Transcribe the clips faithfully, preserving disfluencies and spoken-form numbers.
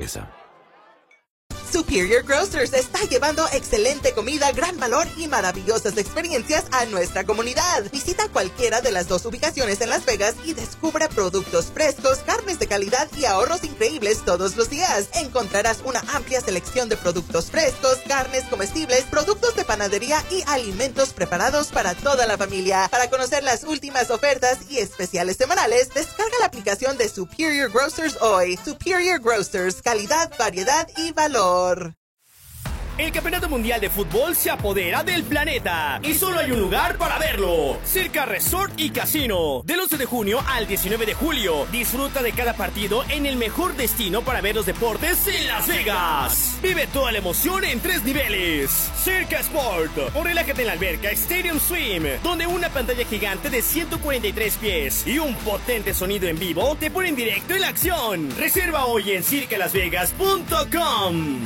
cerveza. Superior Grocers está llevando excelente comida, gran valor y maravillosas experiencias a nuestra comunidad. Visita cualquiera de las dos ubicaciones en Las Vegas y descubre productos frescos, carnes de calidad y ahorros increíbles todos los días. Encontrarás una amplia selección de productos frescos, carnes comestibles, productos de panadería y alimentos preparados para toda la familia. Para conocer las últimas ofertas y especiales semanales, descarga la aplicación de Superior Grocers hoy. Superior Grocers, calidad, variedad y valor. El Campeonato Mundial de Fútbol se apodera del planeta y solo hay un lugar para verlo: Circa Resort y Casino. Del once de junio al diecinueve de julio, disfruta de cada partido en el mejor destino para ver los deportes en Las Vegas. Vive toda la emoción en tres niveles: Circa Sport, o relájate en la alberca Stadium Swim, donde una pantalla gigante de ciento cuarenta y tres pies y un potente sonido en vivo te ponen directo en la acción. Reserva hoy en circa las vegas punto com.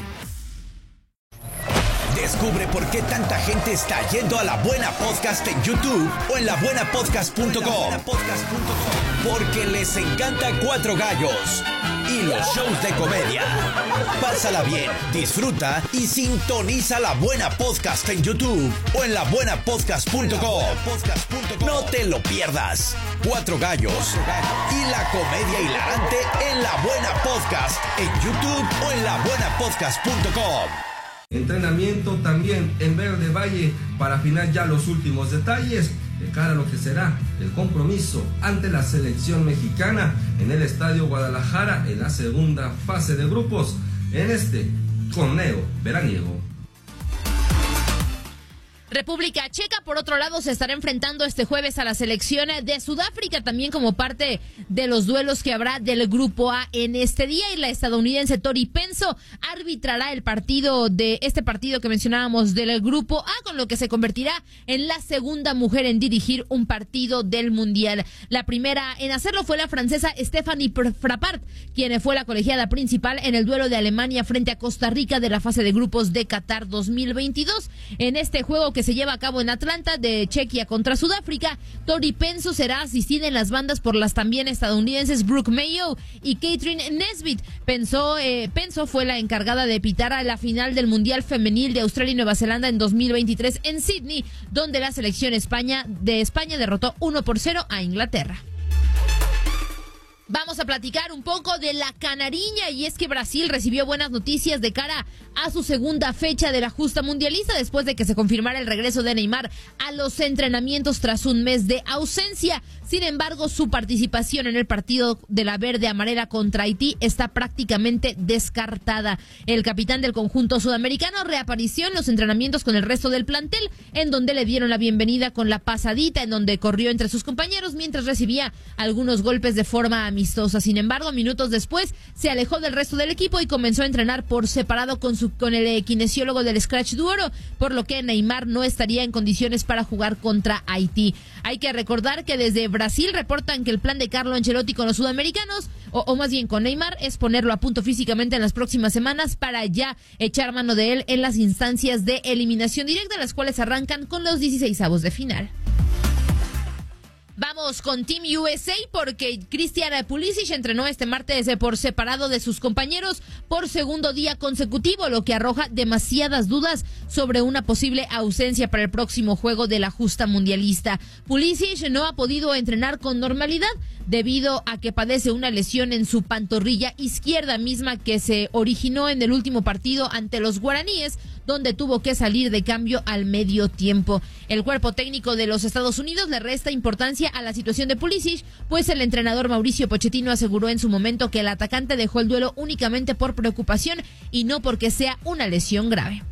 Descubre por qué tanta gente está yendo a La Buena Podcast en YouTube o en la buena podcast punto com. Porque les encanta Cuatro Gallos y los shows de comedia. Pásala bien, disfruta y sintoniza La Buena Podcast en YouTube o en la buena podcast punto com. No te lo pierdas. Cuatro Gallos y la comedia hilarante en La Buena Podcast en YouTube o en la buena podcast punto com. Entrenamiento también en Verde Valle para afinar ya los últimos detalles de cara a lo que será el compromiso ante la selección mexicana en el Estadio Guadalajara en la segunda fase de grupos en este torneo veraniego. República Checa, por otro lado, se estará enfrentando este jueves a la selección de Sudáfrica, también como parte de los duelos que habrá del Grupo A en este día, y la estadounidense Tori Penso arbitrará el partido de este partido que mencionábamos del Grupo A, con lo que se convertirá en la segunda mujer en dirigir un partido del Mundial. La primera en hacerlo fue la francesa Stephanie Frappart, quien fue la colegiada principal en el duelo de Alemania frente a Costa Rica de la fase de grupos de Qatar dos mil veintidós. En este juego que se lleva a cabo en Atlanta de Chequia contra Sudáfrica, Tori Penso será asistida en las bandas por las también estadounidenses Brooke Mayo y Catherine Nesbitt. Penso, eh, Penso fue la encargada de pitar a la final del Mundial Femenil de Australia y Nueva Zelanda en dos mil veintitrés en Sydney, donde la selección España de España derrotó uno por cero a Inglaterra. Vamos a platicar un poco de la canariña, y es que Brasil recibió buenas noticias de cara a su segunda fecha de la justa mundialista después de que se confirmara el regreso de Neymar a los entrenamientos tras un mes de ausencia. Sin embargo, su participación en el partido de la verde amarela contra Haití está prácticamente descartada. El capitán del conjunto sudamericano reapareció en los entrenamientos con el resto del plantel, en donde le dieron la bienvenida con la pasadita, en donde corrió entre sus compañeros mientras recibía algunos golpes de forma amistosa. Sin embargo, minutos después se alejó del resto del equipo y comenzó a entrenar por separado con su con el kinesiólogo del Scratch Duoro, por lo que Neymar no estaría en condiciones para jugar contra Haití. Hay que recordar que desde Brasil reportan que el plan de Carlo Ancelotti con los sudamericanos, o, o más bien con Neymar, es ponerlo a punto físicamente en las próximas semanas para ya echar mano de él en las instancias de eliminación directa, las cuales arrancan con los dieciseisavos de final. Vamos con Team U S A porque Christian Pulisic entrenó este martes por separado de sus compañeros por segundo día consecutivo, lo que arroja demasiadas dudas sobre una posible ausencia para el próximo juego de la justa mundialista. Pulisic no ha podido entrenar con normalidad debido a que padece una lesión en su pantorrilla izquierda, misma que se originó en el último partido ante los guaraníes, donde tuvo que salir de cambio al medio tiempo. El cuerpo técnico de los Estados Unidos le resta importancia a la situación de Pulisic, pues el entrenador Mauricio Pochettino aseguró en su momento que el atacante dejó el duelo únicamente por preocupación y no porque sea una lesión grave.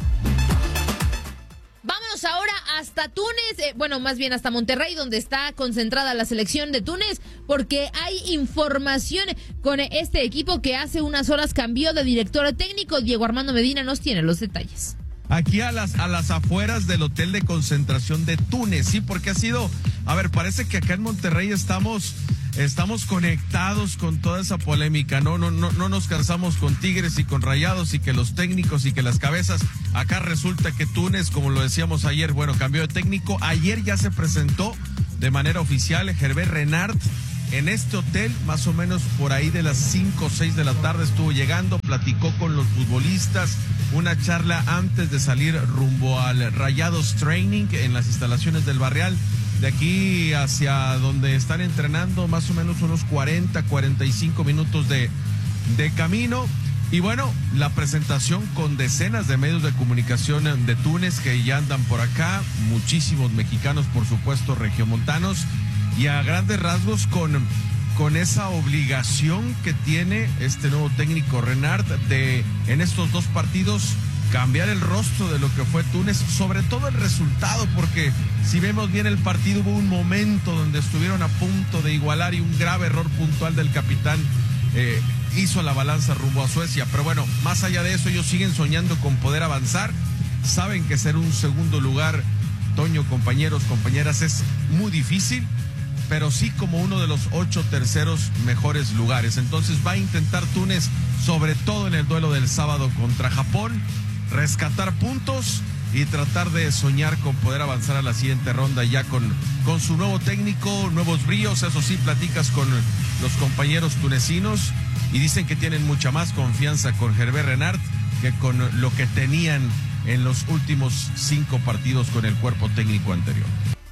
Vámonos ahora hasta Túnez, eh, bueno, más bien hasta Monterrey, donde está concentrada la selección de Túnez, porque hay información con este equipo que hace unas horas cambió de director técnico. Diego Armando Medina nos tiene los detalles. Aquí a las, a las afueras del hotel de concentración de Túnez, sí, porque ha sido, a ver, parece que acá en Monterrey estamos, estamos conectados con toda esa polémica, no, no, no, no nos cansamos con Tigres y con Rayados y que los técnicos y que las cabezas. Acá resulta que Túnez, como lo decíamos ayer, bueno, cambió de técnico. Ayer ya se presentó de manera oficial Hervé Renard en este hotel, más o menos por ahí de las cinco o seis de la tarde estuvo llegando, platicó con los futbolistas, una charla antes de salir rumbo al Rayados Training en las instalaciones del Barrial. De aquí hacia donde están entrenando, más o menos unos cuarenta, cuarenta y cinco minutos de, de camino. Y bueno, la presentación con decenas de medios de comunicación de Túnez que ya andan por acá, muchísimos mexicanos, por supuesto, regiomontanos, y a grandes rasgos con, con esa obligación que tiene este nuevo técnico Renard de, en estos dos partidos, cambiar el rostro de lo que fue Túnez, sobre todo el resultado, porque si vemos bien el partido, hubo un momento donde estuvieron a punto de igualar y un grave error puntual del capitán eh, hizo la balanza rumbo a Suecia. Pero bueno, más allá de eso, ellos siguen soñando con poder avanzar. Saben que ser un segundo lugar, Toño, compañeros, compañeras, es muy difícil, pero sí como uno de los ocho terceros mejores lugares. Entonces va a intentar Túnez, sobre todo en el duelo del sábado contra Japón, rescatar puntos y tratar de soñar con poder avanzar a la siguiente ronda ya con, con su nuevo técnico, nuevos bríos. Eso sí, platicas con los compañeros tunecinos y dicen que tienen mucha más confianza con Hervé Renard que con lo que tenían en los últimos cinco partidos con el cuerpo técnico anterior.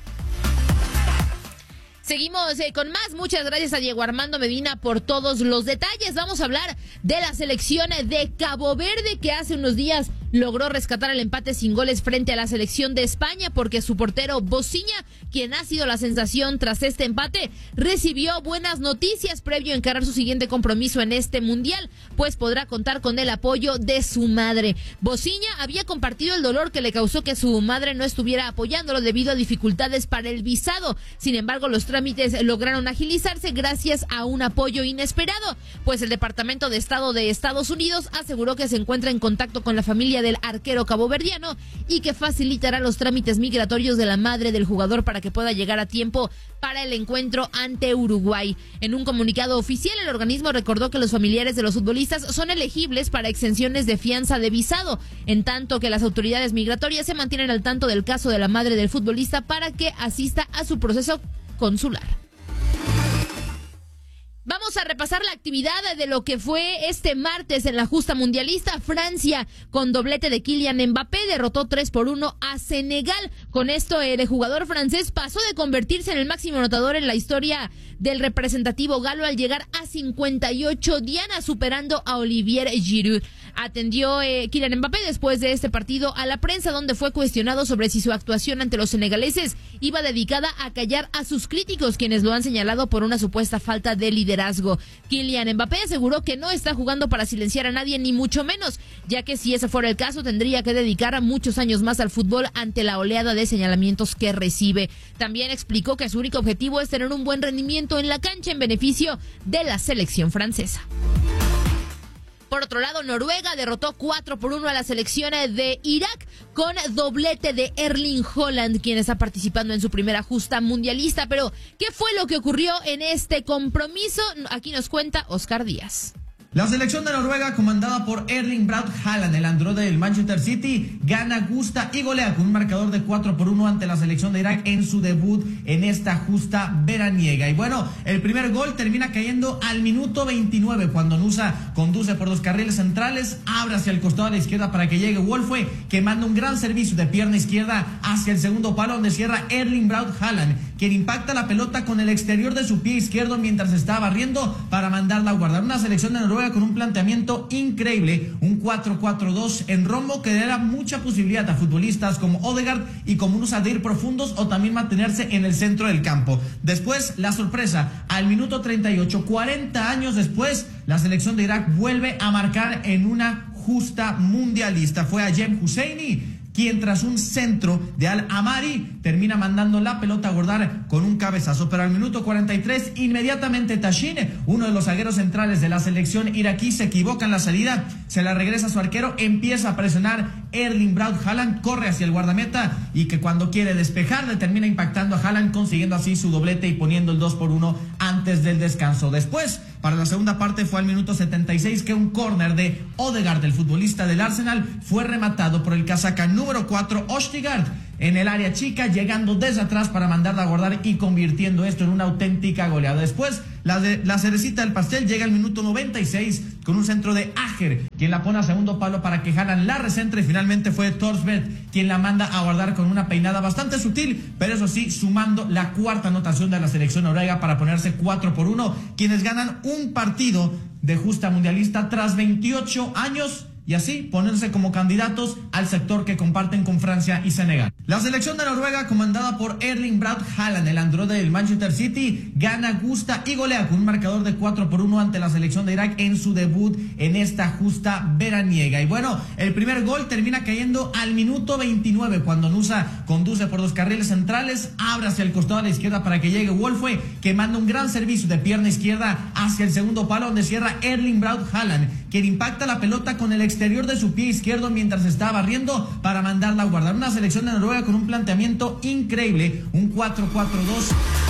Seguimos eh, con más. Muchas gracias a Diego Armando Medina por todos los detalles. Vamos a hablar de la selección de Cabo Verde, que hace unos días logró rescatar el empate sin goles frente a la selección de España, porque su portero Bociña, quien ha sido la sensación tras este empate, recibió buenas noticias previo a encarar su siguiente compromiso en este mundial, pues podrá contar con el apoyo de su madre. Bociña había compartido el dolor que le causó que su madre no estuviera apoyándolo debido a dificultades para el visado. Sin embargo, los trámites lograron agilizarse gracias a un apoyo inesperado, pues el Departamento de Estado de Estados Unidos aseguró que se encuentra en contacto con la familia del arquero caboverdiano y que facilitará los trámites migratorios de la madre del jugador para que pueda llegar a tiempo para el encuentro ante Uruguay. En un comunicado oficial, el organismo recordó que los familiares de los futbolistas son elegibles para exenciones de fianza de visado, en tanto que las autoridades migratorias se mantienen al tanto del caso de la madre del futbolista para que asista a su proceso consular. Vamos a repasar la actividad de lo que fue este martes en la justa mundialista. Francia, con doblete de Kylian Mbappé, derrotó tres por uno a Senegal. Con esto, el jugador francés pasó de convertirse en el máximo anotador en la historia del representativo galo al llegar a cincuenta y ocho dianas, superando a Olivier Giroud. Atendió eh, Kylian Mbappé después de este partido a la prensa, donde fue cuestionado sobre si su actuación ante los senegaleses iba dedicada a callar a sus críticos, quienes lo han señalado por una supuesta falta de liderazgo. Kylian Mbappé aseguró que no está jugando para silenciar a nadie, ni mucho menos, ya que si ese fuera el caso tendría que dedicar muchos años más al fútbol ante la oleada de señalamientos que recibe. También explicó que su único objetivo es tener un buen rendimiento en la cancha en beneficio de la selección francesa. Por otro lado, Noruega derrotó cuatro por uno a la selección de Irak con doblete de Erling Haaland, quien está participando en su primera justa mundialista. Pero, ¿qué fue lo que ocurrió en este compromiso? Aquí nos cuenta Oscar Díaz. La selección de Noruega, comandada por Erling Braut Haaland, el androide del Manchester City, gana, gusta y golea con un marcador de cuatro por uno ante la selección de Irak en su debut en esta justa veraniega. Y bueno, el primer gol termina cayendo al minuto veintinueve, cuando Nusa conduce por los carriles centrales, abre hacia el costado de la izquierda para que llegue Wolfe, que manda un gran servicio de pierna izquierda hacia el segundo palo, donde cierra Erling Braut Haaland, quien impacta la pelota con el exterior de su pie izquierdo mientras está barriendo para mandarla a guardar. Una selección de Noruega con un planteamiento increíble, un cuatro cuatro dos en rombo, que le da mucha posibilidad a futbolistas como Odegaard y como Nusa de ir profundos o también mantenerse en el centro del campo. Después, la sorpresa, al minuto treinta y ocho, cuarenta años después, la selección de Irak vuelve a marcar en una justa mundialista. Fue a Jem Husseini, quien tras un centro de Al-Amari termina mandando la pelota a guardar con un cabezazo. Pero al minuto cuarenta y tres, inmediatamente Tashin, uno de los zagueros centrales de la selección iraquí, se equivoca en la salida, se la regresa a su arquero, empieza a presionar Erling Braut Haaland, corre hacia el guardameta y que cuando quiere despejar le termina impactando a Haaland, consiguiendo así su doblete y poniendo el dos por uno antes del descanso. Después, para la segunda parte, fue al minuto setenta y seis que un córner de Odegaard, el futbolista del Arsenal, fue rematado por el casaca número cuatro, Østigard, en el área chica, llegando desde atrás para mandarla a guardar y convirtiendo esto en una auténtica goleada. Después, la, de, la cerecita del pastel llega al minuto noventa y seis con un centro de Ager, quien la pone a segundo palo para que Haaland la recentre, y finalmente fue Thorstvedt quien la manda a guardar con una peinada bastante sutil, pero eso sí, sumando la cuarta anotación de la selección noruega para ponerse cuatro por uno, quienes ganan un partido de justa mundialista tras veintiocho años, y así ponerse como candidatos al sector que comparten con Francia y Senegal. La selección de Noruega, comandada por Erling Braut Haaland, el androide del Manchester City, gana, gusta y golea con un marcador de cuatro por uno ante la selección de Irak en su debut en esta justa veraniega. Y bueno, el primer gol termina cayendo al minuto veintinueve, cuando Nusa conduce por los carriles centrales, abre hacia el costado a la izquierda para que llegue Wolfe, que manda un gran servicio de pierna izquierda hacia el segundo palo, donde cierra Erling Braut Haaland, quien impacta la pelota con el exterior de su pie izquierdo mientras está barriendo para mandarla a guardar. Una selección de Noruega con un planteamiento increíble, un cuatro cuatro dos.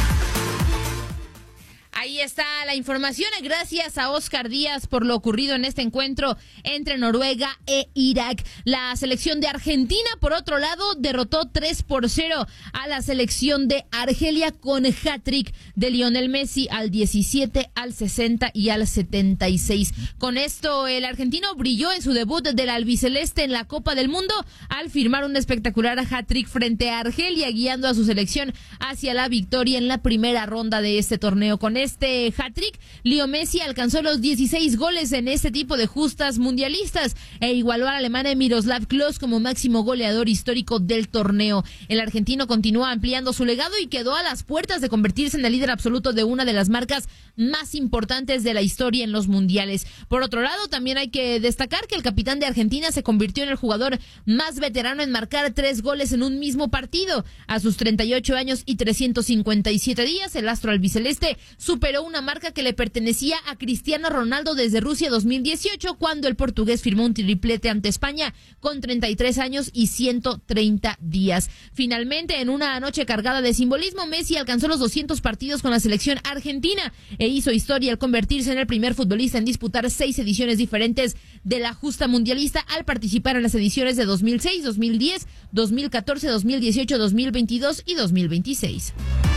Ahí está la información. Gracias a Oscar Díaz por lo ocurrido en este encuentro entre Noruega e Irak. La selección de Argentina, por otro lado, derrotó tres por cero a la selección de Argelia con hat-trick de Lionel Messi al diecisiete, al sesenta y al setenta y seis. Con esto, el argentino brilló en su debut del albiceleste en la Copa del Mundo al firmar un espectacular hat-trick frente a Argelia, guiando a su selección hacia la victoria en la primera ronda de este torneo. Con este hat-trick, Leo Messi alcanzó los dieciséis goles en este tipo de justas mundialistas e igualó al alemán Miroslav Klose como máximo goleador histórico del torneo. El argentino continúa ampliando su legado y quedó a las puertas de convertirse en el líder absoluto de una de las marcas más importantes de la historia en los mundiales. Por otro lado, también hay que destacar que el capitán de Argentina se convirtió en el jugador más veterano en marcar tres goles en un mismo partido. A sus treinta y ocho años y trescientos cincuenta y siete días, el astro albiceleste superó una marca que le pertenecía a Cristiano Ronaldo desde Rusia dos mil dieciocho, cuando el portugués firmó un triplete ante España con treinta y tres años y ciento treinta días. Finalmente, en una noche cargada de simbolismo, Messi alcanzó los doscientos partidos con la selección argentina e hizo historia al convertirse en el primer futbolista en disputar seis ediciones diferentes de la justa mundialista al participar en las ediciones de dos mil seis, dos mil diez, dos mil catorce, dos mil dieciocho, dos mil veintidós y dos mil veintiséis.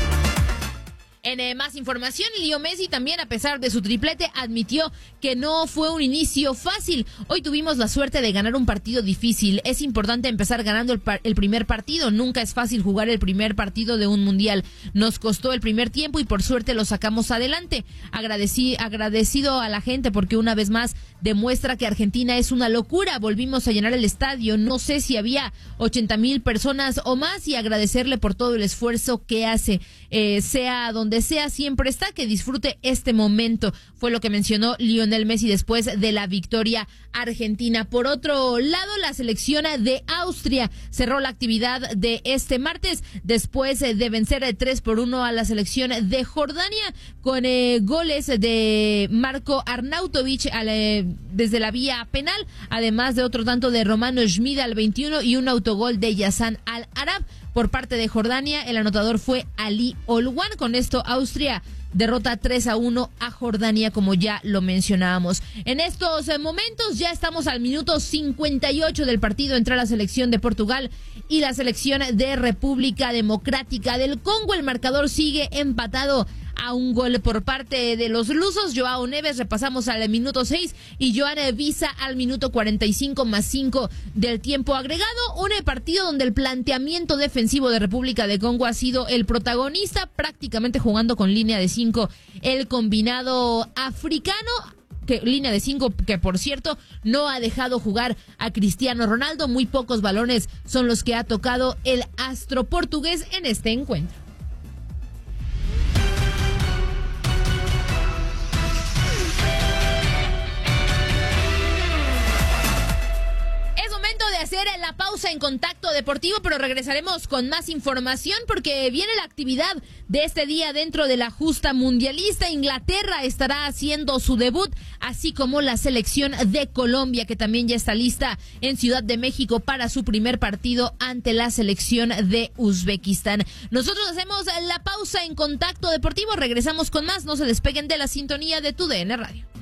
En eh, más información, Leo Messi también, a pesar de su triplete, admitió que no fue un inicio fácil. Hoy tuvimos la suerte de ganar un partido difícil. Es importante empezar ganando el, par- el primer partido. Nunca es fácil jugar el primer partido de un mundial. Nos costó el primer tiempo y por suerte lo sacamos adelante. Agradecí, agradecido a la gente porque una vez más demuestra que Argentina es una locura. Volvimos a llenar el estadio. No sé si había ochenta mil personas o más, y agradecerle por todo el esfuerzo que hace. Eh, sea donde sea, siempre está, que disfrute este momento, fue lo que mencionó Lionel Messi después de la victoria argentina. Por otro lado, la selección de Austria cerró la actividad de este martes después de vencer tres por uno a la selección de Jordania con eh, goles de Marko Arnautovic al, eh, desde la vía penal, además de otro tanto de Romano Schmid al veintiuno y un autogol de Yassan Al-Arab. Por parte de Jordania, el anotador fue Ali Olwan. Con esto, Austria derrota tres a uno a Jordania, como ya lo mencionábamos. En estos momentos ya estamos al minuto cincuenta y ocho del partido entre la selección de Portugal y la selección de República Democrática del Congo. El marcador sigue empatado a un gol por parte de los lusos. Joao Neves, repasamos, al minuto seis, y Joan Visa al minuto cuarenta y cinco más cinco del tiempo agregado. Un partido donde el planteamiento defensivo de República de Congo ha sido el protagonista, prácticamente jugando con línea de cinco el combinado africano. Que, línea de cinco que, por cierto, no ha dejado jugar a Cristiano Ronaldo. Muy pocos balones son los que ha tocado el astro portugués en este encuentro. Hacer la pausa en Contacto Deportivo, pero regresaremos con más información porque viene la actividad de este día dentro de la justa mundialista. Inglaterra estará haciendo su debut, así como la selección de Colombia, que también ya está lista en Ciudad de México para su primer partido ante la selección de Uzbekistán. Nosotros hacemos la pausa en Contacto Deportivo, regresamos con más. No se despeguen de la sintonía de Tu D N Radio.